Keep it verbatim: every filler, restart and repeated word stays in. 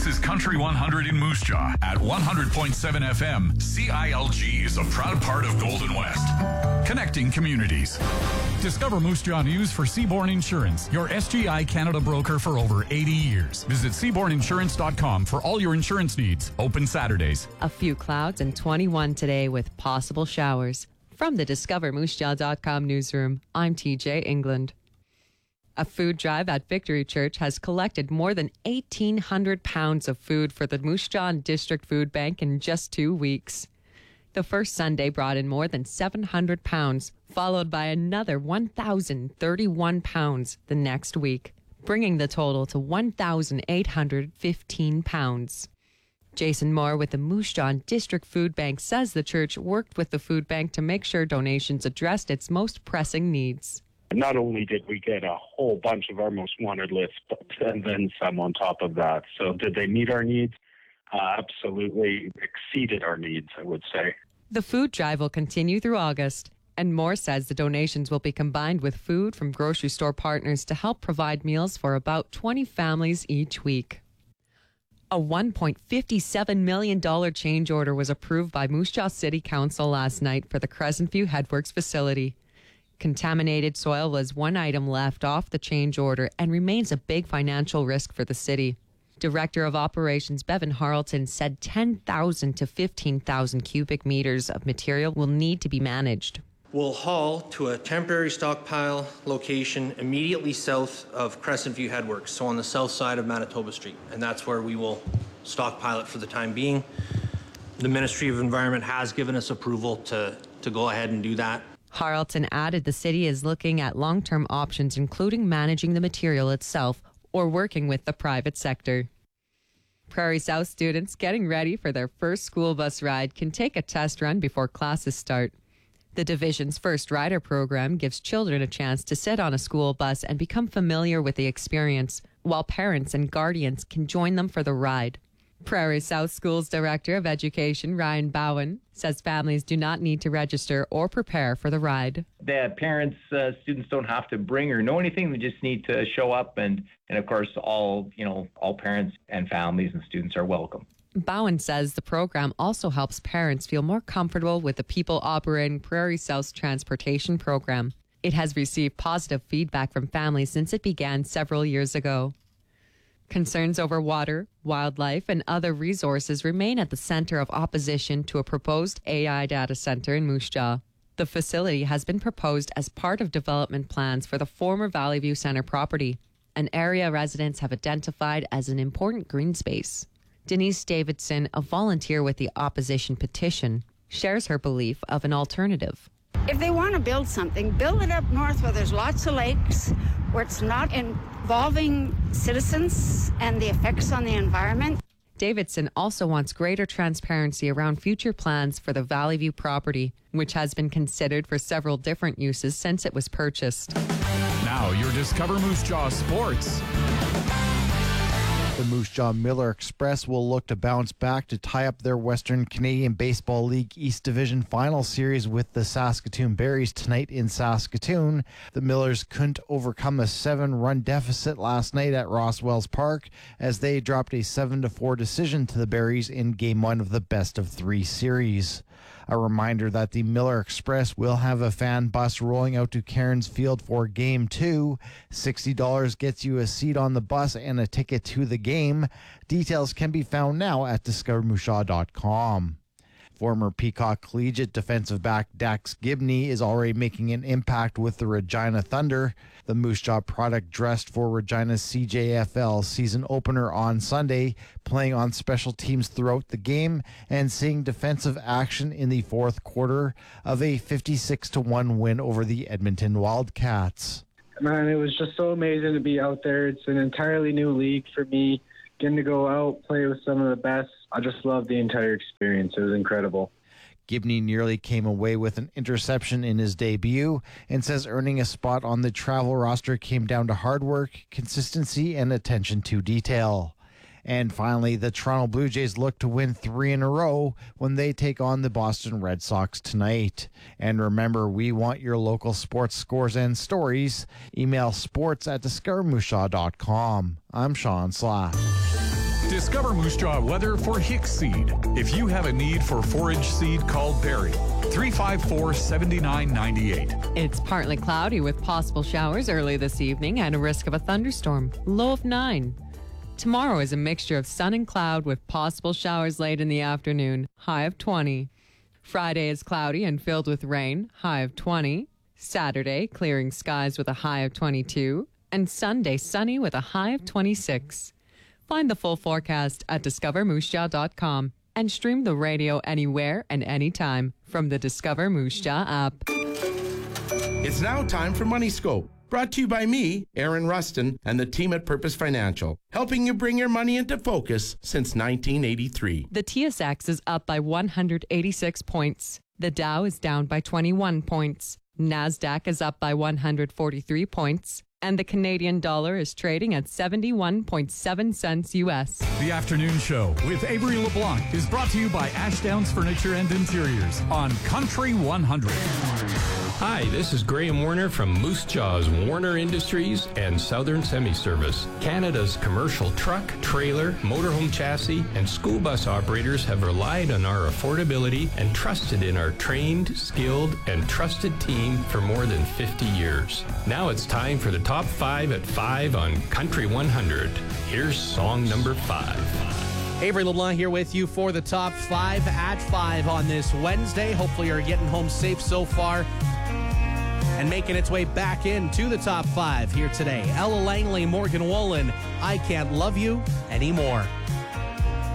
This is Country one hundred in Moose Jaw at one hundred point seven F M. C I L G is a proud part of Golden West, connecting communities. Discover Moose Jaw news for Seaborn Insurance, your S G I Canada broker for over eighty years. Visit seaborn insurance dot com for all your insurance needs. Open Saturdays. A few clouds and twenty-one today with possible showers. From the discover moose jaw dot com newsroom, I'm T J England. A food drive at Victory Church has collected more than eighteen hundred pounds of food for the Moose Jaw District Food Bank in just two weeks. The first Sunday brought in more than seven hundred pounds, followed by another one thousand thirty-one pounds the next week, bringing the total to one thousand eight hundred fifteen pounds. Jason Moore with the Moose Jaw District Food Bank says the church worked with the food bank to make sure donations addressed its most pressing needs. Not only did we get a whole bunch of our most wanted lists, but and then some on top of that. So did they meet our needs? Uh, absolutely exceeded our needs, I would say. The food drive will continue through August, and Moore says the donations will be combined with food from grocery store partners to help provide meals for about twenty families each week. A one point five seven million dollars change order was approved by Moose Jaw City Council last night for the Crescent View Headworks facility. Contaminated soil was one item left off the change order and remains a big financial risk for the city. Director of Operations Bevan Harleton said ten thousand to fifteen thousand cubic meters of material will need to be managed. We'll haul to a temporary stockpile location immediately south of Crescent View Headworks, so on the south side of Manitoba Street, and that's where we will stockpile it for the time being. The Ministry of Environment has given us approval to, to go ahead and do that. Harleton added the city is looking at long-term options, including managing the material itself or working with the private sector. Prairie South students getting ready for their first school bus ride can take a test run before classes start. The division's First Rider program gives children a chance to sit on a school bus and become familiar with the experience, while parents and guardians can join them for the ride. Prairie South Schools Director of Education Ryan Bowen says families do not need to register or prepare for the ride. The parents, uh, students don't have to bring or know anything. They just need to show up, and and of course, all you know, all parents and families and students are welcome. Bowen says the program also helps parents feel more comfortable with the people operating Prairie South's transportation program. It has received positive feedback from families since it began several years ago. Concerns over water, wildlife, and other resources remain at the center of opposition to a proposed A I data center in Moose Jaw. The facility has been proposed as part of development plans for the former Valley View Center property, an area residents have identified as an important green space. Denise Davidson, a volunteer with the opposition petition, shares her belief of an alternative. If they want to build something, build it up north where there's lots of lakes, where it's not involving citizens and the effects on the environment. Davidson also wants greater transparency around future plans for the Valley View property, which has been considered for several different uses since it was purchased. Now your Discover Moose Jaw Sports. The Moose Jaw Miller Express will look to bounce back to tie up their Western Canadian Baseball League East Division Final Series with the Saskatoon Berries tonight in Saskatoon. The Millers couldn't overcome a seven-run deficit last night at Rosswells Park as they dropped a seven to four decision to the Berries in Game one of the best-of-three series. A reminder that the Miller Express will have a fan bus rolling out to Cairns Field for Game two. sixty dollars gets you a seat on the bus and a ticket to the game. Details can be found now at discover moose jaw dot com. Former Peacock Collegiate defensive back Dax Gibney is already making an impact with the Regina Thunder. The Moose Jaw product dressed for Regina's C J F L season opener on Sunday, playing on special teams throughout the game and seeing defensive action in the fourth quarter of a fifty-six to one win over the Edmonton Wildcats. Man, it was just so amazing to be out there. It's an entirely new league for me. Getting to go out, play with some of the best. I just loved the entire experience. It was incredible. Gibney nearly came away with an interception in his debut and says earning a spot on the travel roster came down to hard work, consistency, and attention to detail. And finally, the Toronto Blue Jays look to win three in a row when they take on the Boston Red Sox tonight. And remember, we want your local sports scores and stories. Email sports at discover moose jaw dot com. I'm Sean Slack. Discover Moose Jaw weather for Hicks Seed. If you have a need for forage seed, call Barry. three five four, seven nine nine eight. It's partly cloudy with possible showers early this evening and a risk of a thunderstorm. Low of nine. Tomorrow is a mixture of sun and cloud with possible showers late in the afternoon. High of twenty. Friday is cloudy and filled with rain. High of twenty. Saturday, clearing skies with a high of twenty-two. And Sunday, sunny with a high of twenty-six. Find the full forecast at discover moose jaw dot com and stream the radio anywhere and anytime from the Discover Moose Jaw app. It's now time for Money Scope, brought to you by me, Aaron Rustin, and the team at Purpose Financial, helping you bring your money into focus since nineteen eighty-three. The T S X is up by one hundred eighty-six points. The Dow is down by twenty-one points. NASDAQ is up by one hundred forty-three points. And the Canadian dollar is trading at seventy-one point seven cents U S. The Afternoon Show with Avery LeBlanc is brought to you by Ashdowns Furniture and Interiors on Country one hundred. Hi, this is Graham Warner from Moose Jaw's Warner Industries and Southern Semi-Service. Canada's commercial truck, trailer, motorhome chassis, and school bus operators have relied on our affordability and trusted in our trained, skilled, and trusted team for more than fifty years. Now it's time for the top five at five on Country one hundred. Here's song number five. Avery LeBlanc here with you for the top five at five on this Wednesday. Hopefully you're getting home safe so far and making its way back into the top five here today. Ella Langley, Morgan Wallen, I Can't Love You Anymore.